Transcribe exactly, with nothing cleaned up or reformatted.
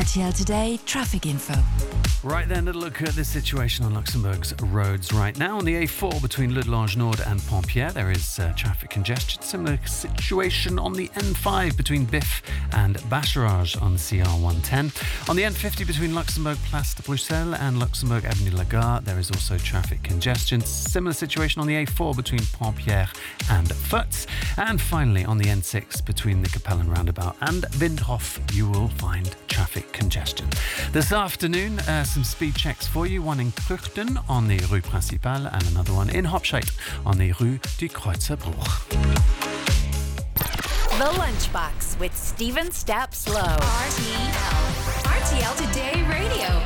T L Today traffic info. Right then, a look at the situation on Luxembourg's roads right now. On the A four between Le Delange Nord and Pontpierre, there is uh, traffic congestion. Similar situation on the N five between Biff and Bacharach on the C R one ten. On the N fifty between Luxembourg Place de Bruxelles and Luxembourg Avenue Lagarde, there is also traffic congestion. Similar situation on the A four between Pontpierre and Futz. And finally, on the N six between the Capellen Roundabout and Windhof, you will find traffic congestion. This afternoon, uh, some speed checks for you. One in Kruchten on the Rue Principale and another one in Hopscheid on the Rue du Kreuzerbuch. The Lunchbox with Stephen Stapp Slow. R T L. R T L Today Radio.